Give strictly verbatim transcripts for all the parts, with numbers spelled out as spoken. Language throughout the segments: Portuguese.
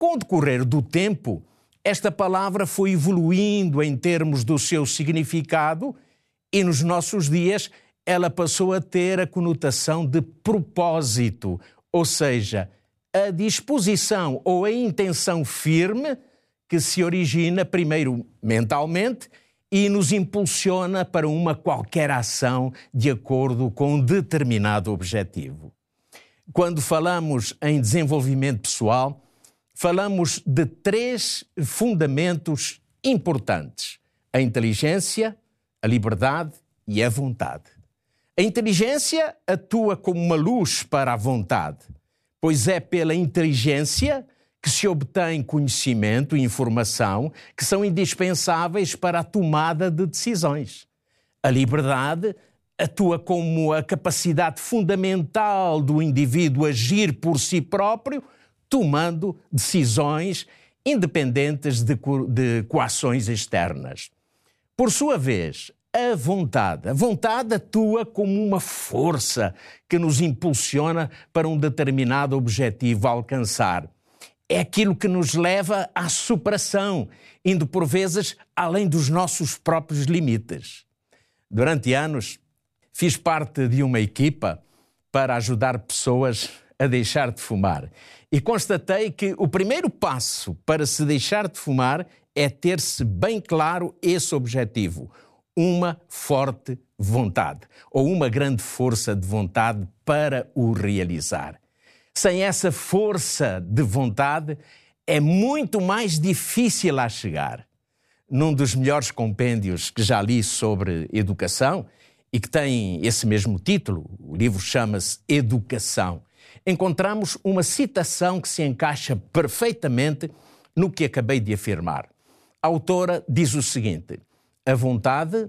Com o decorrer do tempo, esta palavra foi evoluindo em termos do seu significado e nos nossos dias ela passou a ter a conotação de propósito, ou seja, a disposição ou a intenção firme que se origina primeiro mentalmente e nos impulsiona para uma qualquer ação de acordo com um determinado objetivo. Quando falamos em desenvolvimento pessoal, falamos de três fundamentos importantes: a inteligência, a liberdade e a vontade. A inteligência atua como uma luz para a vontade, pois é pela inteligência que se obtém conhecimento e informação que são indispensáveis para a tomada de decisões. A liberdade atua como a capacidade fundamental do indivíduo agir por si próprio, tomando decisões independentes de, co- de coações externas. Por sua vez, a vontade. A vontade atua como uma força que nos impulsiona para um determinado objetivo a alcançar. É aquilo que nos leva à superação, indo por vezes além dos nossos próprios limites. Durante anos, fiz parte de uma equipa para ajudar pessoas a deixar de fumar. E constatei que o primeiro passo para se deixar de fumar é ter-se bem claro esse objetivo. Uma forte vontade, ou uma grande força de vontade para o realizar. Sem essa força de vontade, é muito mais difícil lá chegar. Num dos melhores compêndios que já li sobre educação, e que tem esse mesmo título, o livro chama-se Educação, encontramos uma citação que se encaixa perfeitamente no que acabei de afirmar. A autora diz o seguinte: a vontade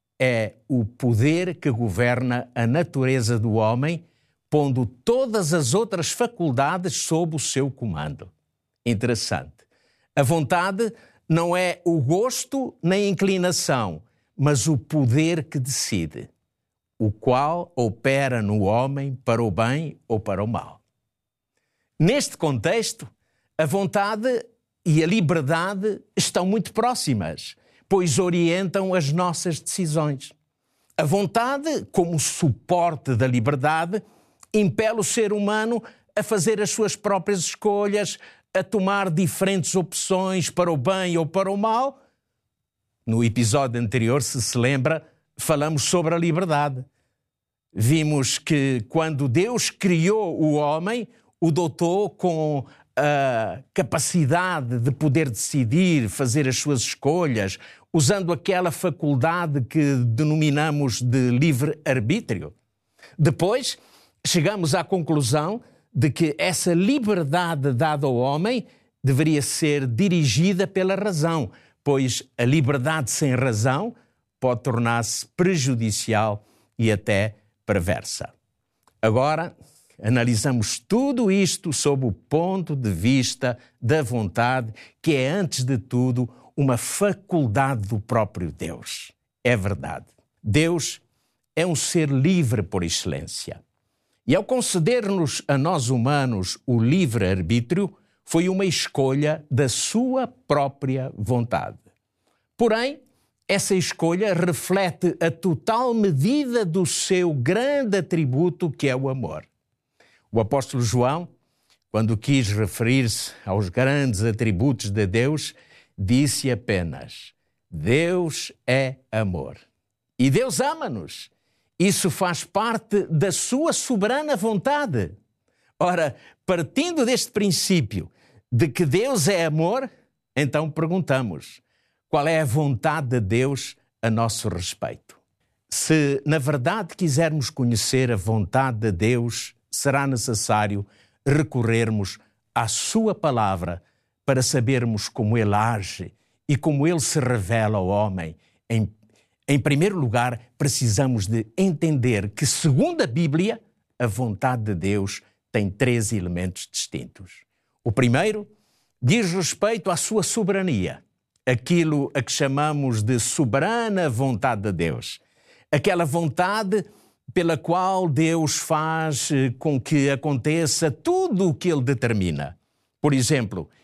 é o poder que governa a natureza do homem, pondo todas as outras faculdades sob o seu comando. Interessante. A vontade não é o gosto nem a inclinação, mas o poder que decide, o qual opera no homem para o bem ou para o mal. Neste contexto, a vontade e a liberdade estão muito próximas, pois orientam as nossas decisões. A vontade, como suporte da liberdade, impele o ser humano a fazer as suas próprias escolhas, a tomar diferentes opções para o bem ou para o mal. No episódio anterior, se se lembra, falamos sobre a liberdade. Vimos que quando Deus criou o homem, o dotou com a capacidade de poder decidir, fazer as suas escolhas, usando aquela faculdade que denominamos de livre-arbítrio. Depois, chegamos à conclusão de que essa liberdade dada ao homem deveria ser dirigida pela razão, pois a liberdade sem razão pode tornar-se prejudicial e até perversa. Agora, analisamos tudo isto sob o ponto de vista da vontade, que é, antes de tudo, uma faculdade do próprio Deus. É verdade. Deus é um ser livre por excelência. E ao conceder-nos a nós humanos o livre-arbítrio, foi uma escolha da sua própria vontade. Porém, essa escolha reflete a total medida do seu grande atributo, que é o amor. O apóstolo João, quando quis referir-se aos grandes atributos de Deus, disse apenas: Deus é amor. E Deus ama-nos. Isso faz parte da sua soberana vontade. Ora, partindo deste princípio de que Deus é amor, então perguntamos: qual é a vontade de Deus a nosso respeito? Se, na verdade, quisermos conhecer a vontade de Deus, será necessário recorrermos à sua palavra para sabermos como Ele age e como Ele se revela ao homem. Em, em primeiro lugar, precisamos de entender que, segundo a Bíblia, a vontade de Deus tem três elementos distintos. O primeiro diz respeito à sua soberania, aquilo a que chamamos de soberana vontade de Deus. Aquela vontade pela qual Deus faz com que aconteça tudo o que Ele determina. Por exemplo,